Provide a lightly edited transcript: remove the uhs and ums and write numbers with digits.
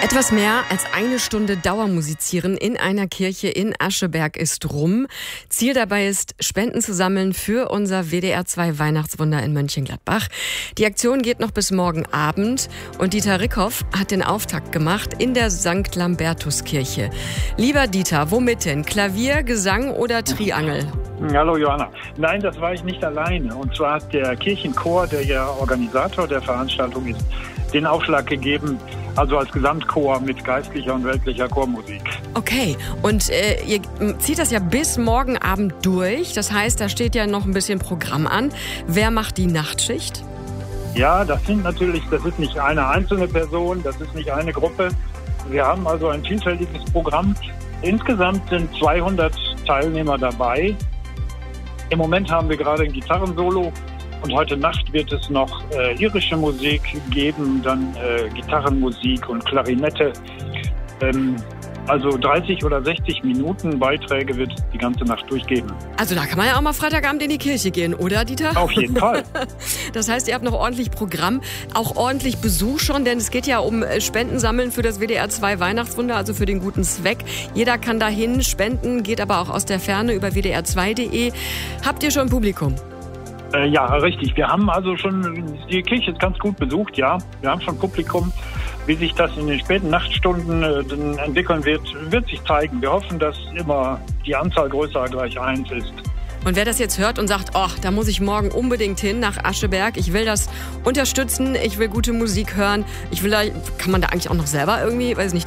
Etwas mehr als eine Stunde Dauermusizieren in einer Kirche in Ascheberg ist rum. Ziel dabei ist, Spenden zu sammeln für unser WDR 2 Weihnachtswunder in Mönchengladbach. Die Aktion geht noch bis morgen Abend und Dieter Rickhoff hat den Auftakt gemacht in der St. Lambertuskirche. Lieber Dieter, womit denn? Klavier, Gesang oder Triangel? Hallo Johanna. Nein, das war ich nicht alleine. Und zwar hat der Kirchenchor, der ja Organisator der Veranstaltung ist, den Aufschlag gegeben, also als Gesamtchor mit geistlicher und weltlicher Chormusik. Okay, und ihr zieht das ja bis morgen Abend durch. Das heißt, da steht ja noch ein bisschen Programm an. Wer macht die Nachtschicht? Ja, das ist nicht eine einzelne Person, das ist nicht eine Gruppe. Wir haben also ein vielfältiges Programm. Insgesamt sind 200 Teilnehmer dabei. Im Moment haben wir gerade ein Gitarrensolo und heute Nacht wird es noch irische Musik geben, dann Gitarrenmusik und Klarinette. Also 30 oder 60 Minuten Beiträge wird es die ganze Nacht durchgeben. Also da kann man ja auch mal Freitagabend in die Kirche gehen, oder Dieter? Auf jeden Fall. Das heißt, ihr habt noch ordentlich Programm, auch ordentlich Besuch schon, denn es geht ja um Spenden sammeln für das WDR 2 Weihnachtswunder, also für den guten Zweck. Jeder kann dahin spenden, geht aber auch aus der Ferne über wdr2.de. Habt ihr schon Publikum? Ja, richtig. Wir haben also schon, die Kirche ist ganz gut besucht, ja. Wir haben schon Publikum. Wie sich das in den späten Nachtstunden entwickeln wird sich zeigen. Wir hoffen, dass immer die Anzahl größer gleich 1 ist. Und wer das jetzt hört und sagt, oh, da muss ich morgen unbedingt hin nach Ascheberg, ich will das unterstützen, ich will gute Musik hören, kann man da eigentlich auch noch selber irgendwie, weiß nicht,